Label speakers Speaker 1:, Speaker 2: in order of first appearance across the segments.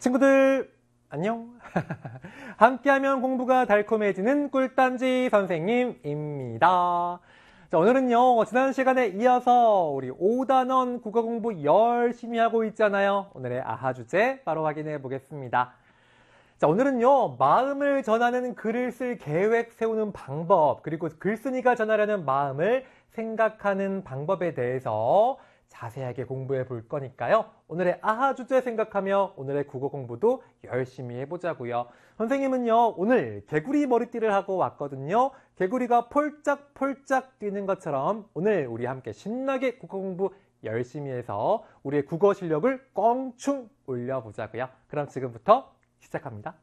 Speaker 1: 친구들 안녕. 함께하면 공부가 달콤해지는 꿀단지 선생님입니다. 자, 오늘은요 지난 시간에 이어서 우리 5단원 국어 공부 열심히 하고 있잖아요. 오늘의 아하 주제 바로 확인해 보겠습니다. 자, 오늘은요 마음을 전하는 글을 쓸 계획 세우는 방법, 그리고 글쓴이가 전하려는 마음을 생각하는 방법에 대해서 자세하게 공부해 볼 거니까요. 오늘의 아하 주제 생각하며 오늘의 국어 공부도 열심히 해보자고요. 선생님은요 오늘 개구리 머리띠를 하고 왔거든요. 개구리가 폴짝폴짝 뛰는 것처럼 오늘 우리 함께 신나게 국어 공부 열심히 해서 우리의 국어 실력을 껑충 올려보자고요. 그럼 지금부터 시작합니다.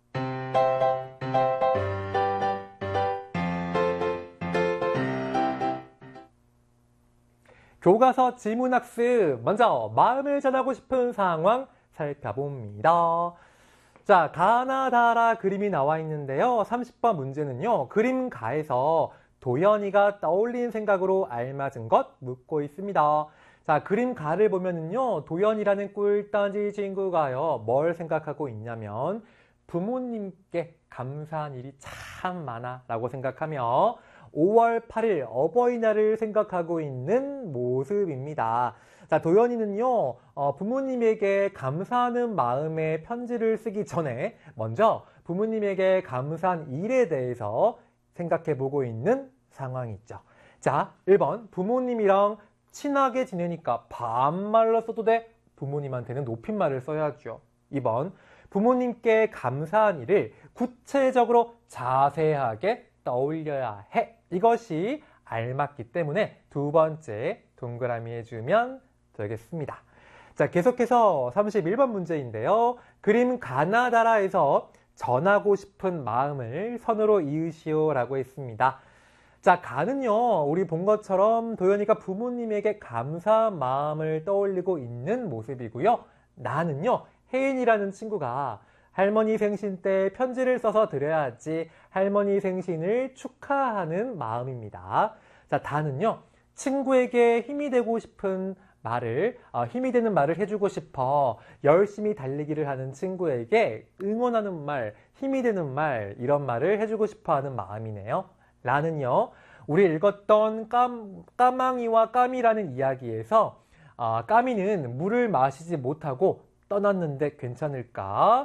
Speaker 1: 교과서 지문학습, 먼저 마음을 전하고 싶은 상황 살펴봅니다. 자, 가나다라 그림이 나와 있는데요. 30번 문제는요. 그림가에서 도연이가 떠올린 생각으로 알맞은 것 묻고 있습니다. 자, 그림가를 보면은요. 도연이라는 꿀단지 친구가요. 뭘 생각하고 있냐면 부모님께 감사한 일이 참 많아 라고 생각하며 5월 8일 어버이날을 생각하고 있는 모습입니다. 자, 도연이는요, 부모님에게 감사하는 마음의 편지를 쓰기 전에 먼저 부모님에게 감사한 일에 대해서 생각해 보고 있는 상황이죠. 자, 1번, 부모님이랑 친하게 지내니까 반말로 써도 돼? 부모님한테는 높임말을 써야죠. 2번, 부모님께 감사한 일을 구체적으로 자세하게 떠올려야 해. 이것이 알맞기 때문에 두 번째 동그라미 해주면 되겠습니다. 자, 계속해서 31번 문제인데요. 그림 가나다라에서 전하고 싶은 마음을 선으로 이으시오 라고 했습니다. 자, 가는요, 우리 본 것처럼 도연이가 부모님에게 감사한 마음을 떠올리고 있는 모습이고요. 나는요, 혜인이라는 친구가 할머니 생신 때 편지를 써서 드려야지 할머니 생신을 축하하는 마음입니다. 자, 다는요, 친구에게 힘이 되고 싶은 말을, 힘이 되는 말을 해주고 싶어 열심히 달리기를 하는 친구에게 응원하는 말, 힘이 되는 말, 이런 말을 해주고 싶어 하는 마음이네요. 라는요, 우리 읽었던 까망이와 까미라는 이야기에서 까미는 물을 마시지 못하고 떠났는데 괜찮을까?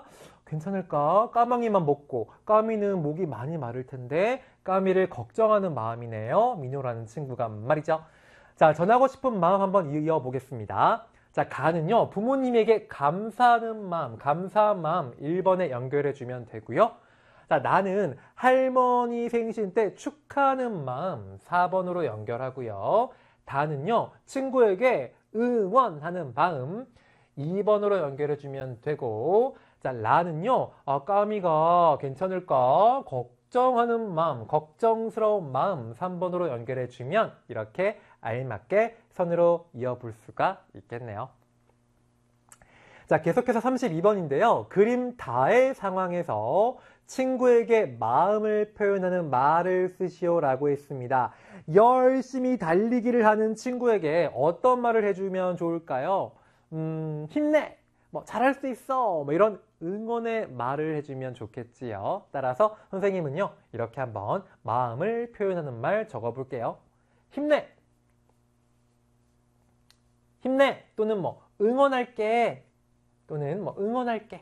Speaker 1: 까망이만 먹고 까미는 목이 많이 마를 텐데 까미를 걱정하는 마음이네요. 민호라는 친구가 말이죠. 자, 전하고 싶은 마음 한번 이어보겠습니다. 자, 가는요, 부모님에게 감사하는 마음, 감사한 마음 1번에 연결해주면 되고요. 자, 나는 할머니 생신 때 축하하는 마음 4번으로 연결하고요. 다는요, 친구에게 응원하는 마음 2번으로 연결해주면 되고, 자, 라는요, 까미가 괜찮을까? 걱정하는 마음, 걱정스러운 마음 3번으로 연결해주면 이렇게 알맞게 선으로 이어볼 수가 있겠네요. 자, 계속해서 32번인데요. 그림 다의 상황에서 친구에게 마음을 표현하는 말을 쓰시오 라고 했습니다. 열심히 달리기를 하는 친구에게 어떤 말을 해주면 좋을까요? 힘내! 잘할 수 있어! 이런 응원의 말을 해주면 좋겠지요. 따라서 선생님은요, 이렇게 한번 마음을 표현하는 말 적어볼게요. 힘내! 힘내! 또는 응원할게! 또는 응원할게!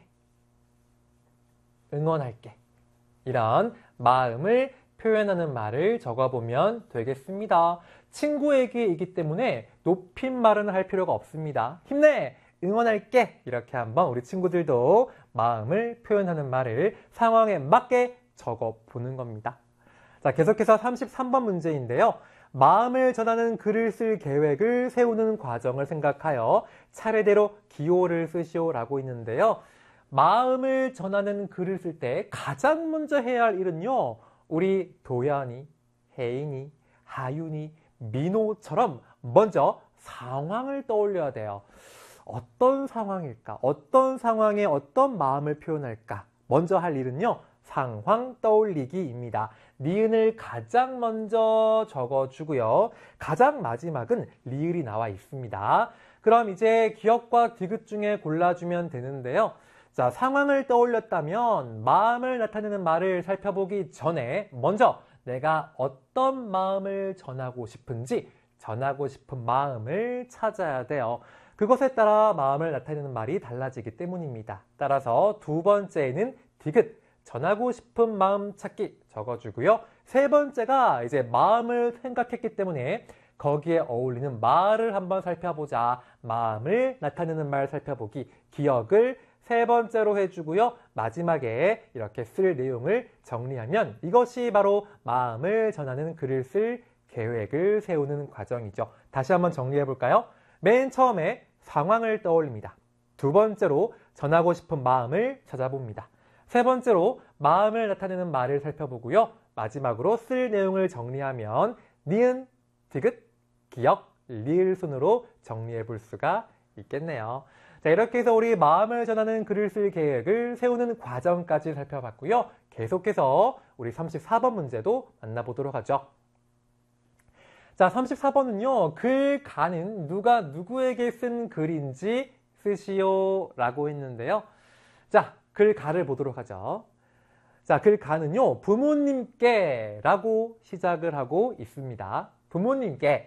Speaker 1: 응원할게! 이런 마음을 표현하는 말을 적어보면 되겠습니다. 친구에게이기 때문에 높임말은 할 필요가 없습니다. 힘내! 응원할게! 이렇게 한번 우리 친구들도 마음을 표현하는 말을 상황에 맞게 적어보는 겁니다. 자, 계속해서 33번 문제인데요. 마음을 전하는 글을 쓸 계획을 세우는 과정을 생각하여 차례대로 기호를 쓰시오 라고 있는데요. 마음을 전하는 글을 쓸 때 가장 먼저 해야 할 일은요, 우리 도연이, 혜인이, 하윤이, 민호처럼 먼저 상황을 떠올려야 돼요. 어떤 상황일까? 어떤 상황에 어떤 마음을 표현할까? 먼저 할 일은요, 상황 떠올리기입니다. 니은을 가장 먼저 적어주고요. 가장 마지막은 리을이 나와 있습니다. 그럼 이제 기역과 디귿 중에 골라주면 되는데요. 자, 상황을 떠올렸다면 마음을 나타내는 말을 살펴보기 전에 먼저 내가 어떤 마음을 전하고 싶은지 전하고 싶은 마음을 찾아야 돼요. 그것에 따라 마음을 나타내는 말이 달라지기 때문입니다. 따라서 두 번째는 디귿, 전하고 싶은 마음 찾기 적어주고요. 세 번째가 이제 마음을 생각했기 때문에 거기에 어울리는 말을 한번 살펴보자. 마음을 나타내는 말 살펴보기, 기억을 세 번째로 해주고요. 마지막에 이렇게 쓸 내용을 정리하면 이것이 바로 마음을 전하는 글을 쓸 계획을 세우는 과정이죠. 다시 한번 정리해 볼까요? 맨 처음에 상황을 떠올립니다. 두 번째로 전하고 싶은 마음을 찾아봅니다. 세 번째로 마음을 나타내는 말을 살펴보고요. 마지막으로 쓸 내용을 정리하면 니은, 디귿, 기억, 리을 순으로 정리해 볼 수가 있겠네요. 자, 이렇게 해서 우리 마음을 전하는 글을 쓸 계획을 세우는 과정까지 살펴봤고요. 계속해서 우리 34번 문제도 만나보도록 하죠. 자, 34번은요. 글 가는 누가 누구에게 쓴 글인지 쓰시오 라고 했는데요. 자, 글 가를 보도록 하죠. 자, 글 가는요. 부모님께 라고 시작을 하고 있습니다. 부모님께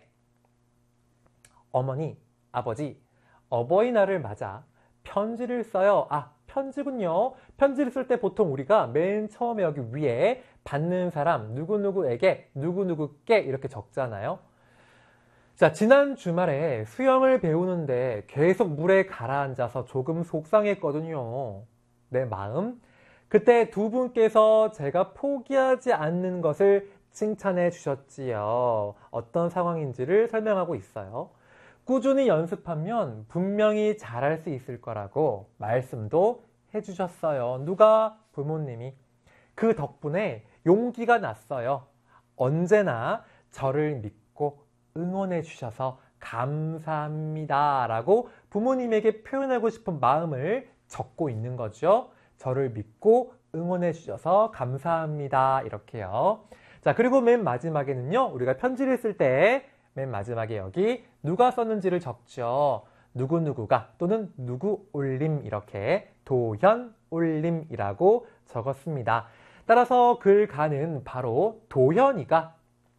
Speaker 1: 어머니, 아버지, 어버이날을 맞아 편지를 써요. 아, 편지군요. 편지를 쓸 때 보통 우리가 맨 처음에 여기 위에 받는 사람 누구누구에게 누구누구께 이렇게 적잖아요. 자, 지난 주말에 수영을 배우는데 계속 물에 가라앉아서 조금 속상했거든요. 내 마음. 그때 두 분께서 제가 포기하지 않는 것을 칭찬해 주셨지요. 어떤 상황인지를 설명하고 있어요. 꾸준히 연습하면 분명히 잘할 수 있을 거라고 말씀도 해주셨어요. 누가? 부모님이. 그 덕분에 용기가 났어요. 언제나 저를 믿고 응원해 주셔서 감사합니다 라고 부모님에게 표현하고 싶은 마음을 적고 있는 거죠. 저를 믿고 응원해 주셔서 감사합니다 이렇게요. 자, 그리고 맨 마지막에는요. 우리가 편지를 쓸 때 맨 마지막에 여기 누가 썼는지를 적죠. 누구누구가 또는 누구 올림 이렇게 도현 올림이라고 적었습니다. 따라서 글 가는 바로 도현이가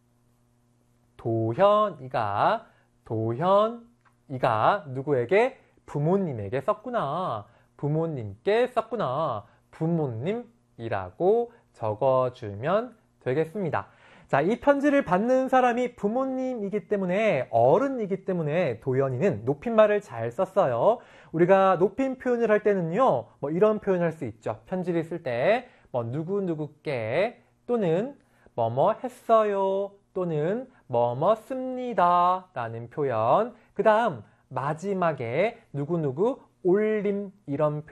Speaker 1: 누구에게? 부모님에게 썼구나. 부모님께 썼구나. 부모님이라고 적어주면 되겠습니다. 자, 이 편지를 받는 사람이 부모님이기 때문에 어른이기 때문에 도연이는 높임말을 잘 썼어요. 우리가 높임 표현을 할 때는요. 뭐 이런 표현을 할 수 있죠. 편지를 쓸 때 뭐 누구누구께 또는 뭐뭐 했어요 또는 뭐뭐 씁니다 라는 표현. 그 다음 마지막에 누구누구 올림 이런